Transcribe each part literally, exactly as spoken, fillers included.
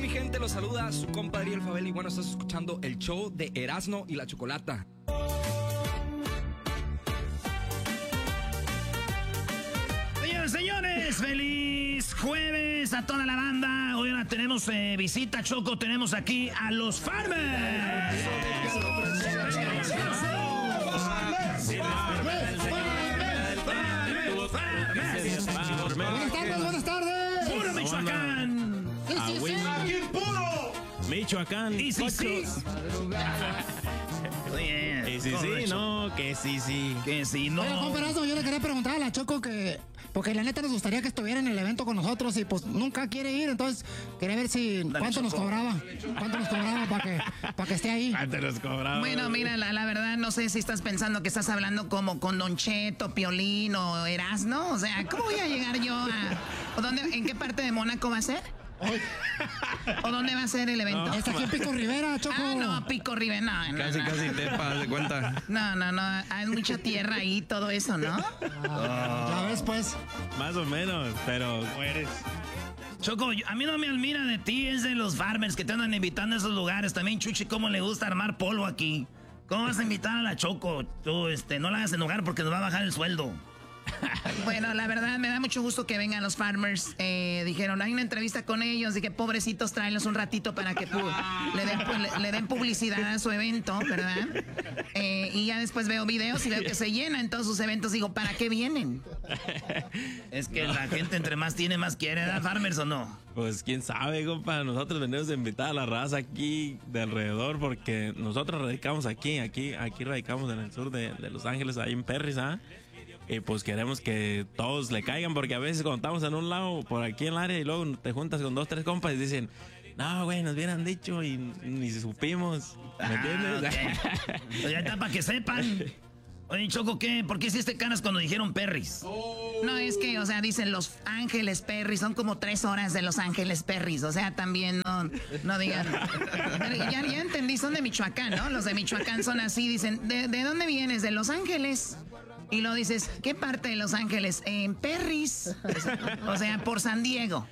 mi gente? Los saluda su compadre El Fabel y bueno, estás escuchando el show de Erasmo y la Chocolata. Señores, señores, feliz jueves a toda la banda. Hoy ahora tenemos eh, visita, Choco, tenemos aquí a los Farmers. Buenas tardes, buenas tardes. ¡Puro Michoacán! Sí, sí, sí. ¡Aquí puro! Michoacán. Y sí, sí. Y sí, sí, no, que sí, sí. Que sí, no. Oye, Juan Perazo, yo le quería preguntar a la Choco que... Porque la neta nos gustaría que estuviera en el evento con nosotros y pues nunca quiere ir, entonces quería ver si... Dale, ¿Cuánto nos Choco. cobraba? ¿Cuánto nos cobraba para que, para que esté ahí? Antes los cobraba. Bueno, mira, la, la verdad, no sé si estás pensando que estás hablando como con Don Cheto, Piolín o Erasmo. O sea, ¿cómo voy a llegar yo a...? ¿O dónde, ¿En qué parte de Mónaco va a ser? ¿O dónde va a ser el evento? Está aquí en Pico Rivera, Choco. Ah, no, Pico Rivera, no, no, Casi, no. casi te das de cuenta. No, no, no, hay mucha tierra ahí, todo eso, ¿no? Ah, ya ves, pues. Más o menos, pero mueres. Choco, yo- a mí no me admira de ti, es de los Farmers que te andan invitando a esos lugares. También, Chuchi, ¿cómo le gusta armar polvo aquí? ¿Cómo vas a invitar a la Choco? Tú, este, no la hagas enojar porque nos va a bajar el sueldo. Bueno, la verdad, me da mucho gusto que vengan los Farmers. Eh, dijeron, hay una entrevista con ellos, dije, pobrecitos, tráelos un ratito para que pu- le, den, pu- le, le den publicidad a su evento, ¿verdad? Eh, y ya después veo videos y veo que se llenan todos sus eventos. Digo, ¿para qué vienen? Es que la gente entre más tiene, más quiere, ¿verdad, Farmers o no? Pues quién sabe, compa. Nosotros venimos a invitar a la raza aquí de alrededor porque nosotros radicamos aquí, aquí, aquí radicamos en el sur de, de Los Ángeles, ahí en Perris, ¿ah? Y pues queremos que todos le caigan porque a veces cuando estamos en un lado, por aquí en el área, y luego te juntas con dos, tres compas y dicen, no, güey, nos hubieran dicho y ni supimos. ¿Me entiendes? Ah, ok. Pues ya está para que sepan. Oye, Choco, ¿qué? ¿Por qué hiciste caras cuando dijeron Perris? No, es que, o sea, dicen Los Ángeles Perris, son como tres horas de Los Ángeles Perris, o sea, también no, no digan. Pero ya, ya entendí, son de Michoacán, ¿no? Los de Michoacán son así, dicen, ¿de, de dónde vienes? De Los Ángeles. Y lo dices, ¿qué parte de Los Ángeles? En Perris. O sea, por San Diego.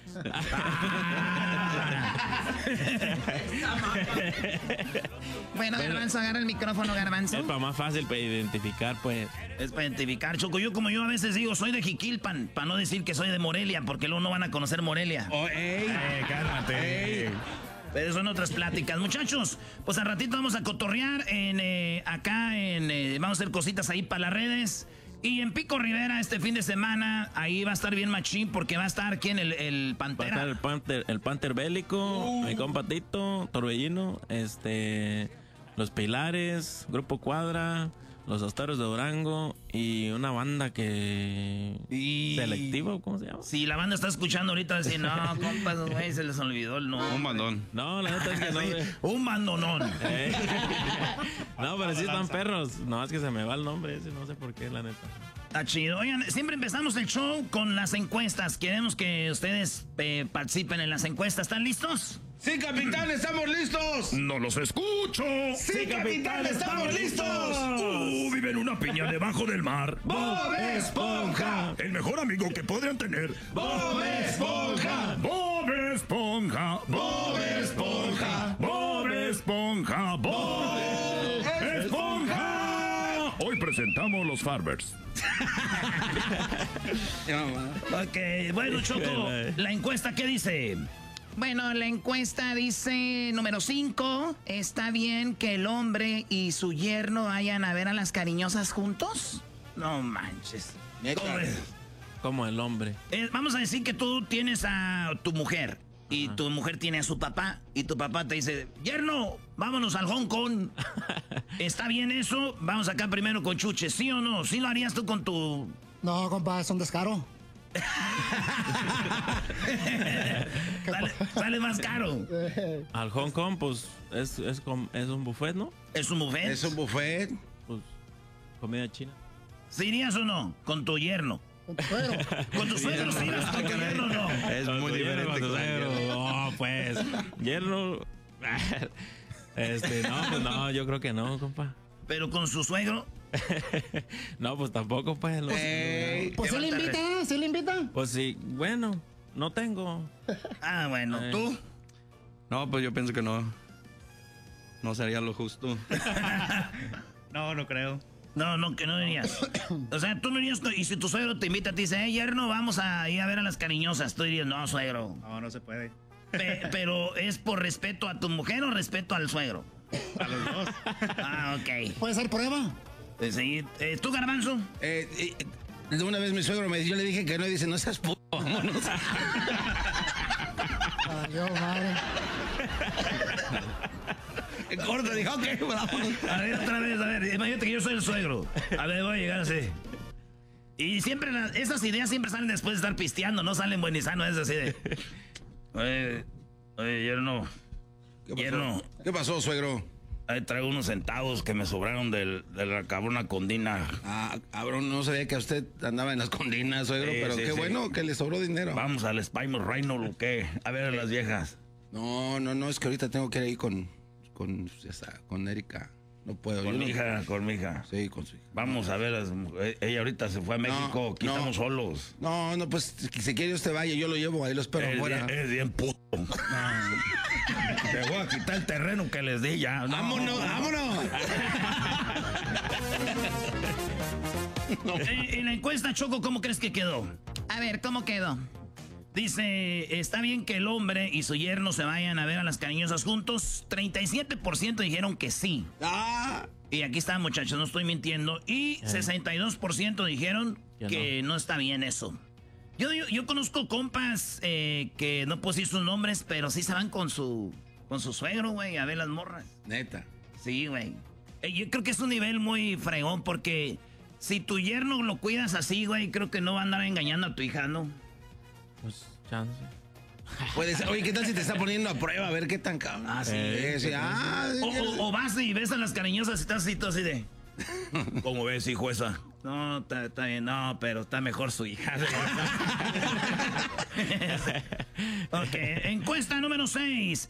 Bueno, Garbanzo, agarra el micrófono, Garbanzo. Es para más fácil para identificar, pues. Es para identificar, Choco. Yo como yo a veces digo, soy de Jiquilpan, para no decir que soy de Morelia, porque luego no van a conocer Morelia. Oh, ey. Eh, cálmate. Ey. Pero son otras pláticas. Muchachos, pues al ratito vamos a cotorrear en eh, acá, en eh, vamos a hacer cositas ahí para las redes. Y en Pico Rivera este fin de semana, ahí va a estar bien machín porque va a estar aquí en el, el Va a estar Pantera. el Panther, el Panther Bélico, Uh. mi compa Tito, Torbellino, este, Los Pilares, Grupo Cuadra, Los Asteros de Durango y una banda que... Y- ¿Selectivo? ¿Cómo se llama? Si la banda está escuchando ahorita, va a decir, no, compas, güey, se les olvidó el nombre. Un bandón. No, la neta es que no... Sí, un bandonón. Eh. No, pero sí están perros. No, es que se me va el nombre ese, no sé por qué, la neta. Está chido. Oigan, siempre empezamos el show con las encuestas. Queremos que ustedes eh, participen en las encuestas. ¿Están listos? ¡Sí, capitán, estamos listos! ¡No los escucho! ¡Sí, capitán, estamos listos! ¡Uh, vive en una piña debajo del mar! ¡Bob Esponja! El mejor amigo que podrían tener. ¡Bob Esponja! ¡Bob Esponja! ¡Bob Esponja! ¡Bob Esponja! ¡Bob Esponja! Hoy presentamos los Farmers. Ok, bueno, Choco, la encuesta, ¿qué dice? Bueno, la encuesta dice, número cinco, ¿está bien que el hombre y su yerno vayan a ver a las cariñosas juntos? No manches. Neta. ¿Cómo es? Como el hombre. Eh, vamos a decir que tú tienes a tu mujer y tu mujer tiene a su papá y tu papá te dice, yerno, vámonos al Hong Kong. ¿Está bien eso? Vamos acá primero con Chuche, ¿sí o no? ¿Sí lo harías tú con tu...? No, compa, es un descaro. sale, sale más caro. Al Hong Kong, pues, es, es, com- es un buffet, ¿no? ¿Es un buffet? Es un buffet. Pues, comida china. ¿Sí irías o no? Con tu yerno. Con tu suegro. ¿Con tu suegro sí irías? ¿Con tu yerno no? Es muy diferente. Con tu suegro. Oh, pues, yerno. Este, no, pues no, yo creo que no, compa. Pero con su suegro... No, pues tampoco, pues. Los, Ey. Pues sí le Levanta invita, sí le invita. Pues sí, bueno, no tengo. Ah, bueno, Eh. ¿tú? No, pues yo pienso que no. No sería lo justo. No, no creo. No, no, que no dirías. O sea, tú no dirías, y si tu suegro te invita, te dice, eh, yerno, vamos a ir a ver a las cariñosas. Tú dirías, no, suegro. No, no se puede. Pe- pero, ¿es por respeto a tu mujer o respeto al suegro? A los dos. Ah, ok. ¿Puede ser prueba? Eh, sí. Eh, ¿Tú, Garbanzo? Eh, eh, de una vez mi suegro me yo le dije que no, y dice, no seas puto, vámonos. Ay, yo, madre. Corto, dijo, ok, vámonos. A ver, otra vez, a ver, imagínate que yo soy el suegro. A ver, voy a llegar así. Y siempre, las, esas ideas siempre salen después de estar pisteando, no salen buenizanos, es así de... Oye, oye, yerno, ¿Qué pasó? yerno, ¿Qué pasó, suegro? ahí traigo unos centavos que me sobraron del, de la cabrona condina. Ah, cabrón, no sabía que usted andaba en las condinas, suegro, Sí, pero sí, qué sí. bueno que le sobró dinero. Vamos al Spymo Reino, ¿lo qué? A ver a las viejas. No, no, no, es que ahorita tengo que ir ahí con, con, ya está, con Erika. No puedo. Con yo mi no- hija, con mi hija. Sí, con su hija. Vamos a ver, las mujeres. Ella ahorita se fue a México, aquí no. estamos solos. No, no, pues si quiere usted vaya, yo lo llevo, ahí lo espero Es afuera. bien, es bien puto. Te voy a quitar el terreno que les di ya. No. ¡Vámonos, vámonos! En, en la encuesta, Choco, ¿cómo crees que quedó? A ver, ¿cómo quedó? Dice, ¿está bien que el hombre y su yerno se vayan a ver a las cariñosas juntos? treinta y siete por ciento dijeron que sí. ¡Ah! Y aquí está, muchachos, no estoy mintiendo. Y sesenta y dos por ciento dijeron Ya que no. está bien eso. Yo, yo, yo conozco compas eh, que no puedo decir sus nombres, pero sí se van con su, con su suegro, güey, a ver las morras. Neta. Sí, güey. Eh, yo creo que es un nivel muy fregón porque si tu yerno lo cuidas así, güey, creo que no va a andar engañando a tu hija, ¿no? Pues, chance. Puede ser. Oye, ¿qué tal si te está poniendo a prueba? A ver qué tan cabrón. Ah, sí. Eh, sí, ah, O, o- o vas y ves a las cariñosas y estás así, todo así de... ¿Cómo ves, hijo, esa? No, está, está bien, no, pero está mejor su hija. Ok, encuesta número seis.